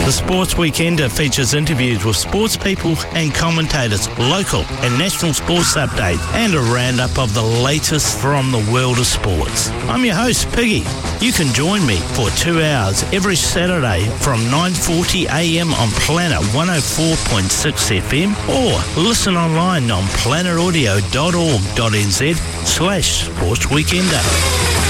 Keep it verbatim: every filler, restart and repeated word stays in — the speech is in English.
The Sports Weekender features interviews with sports people and commentators, local and national sports updates, and a roundup of the latest from the world of sports. I'm your host, Piggy. You can join me for two hours every Saturday from nine forty a m on Planet one oh four point six F M or listen online on planetaudio dot org dot n z slash Sports Weekender.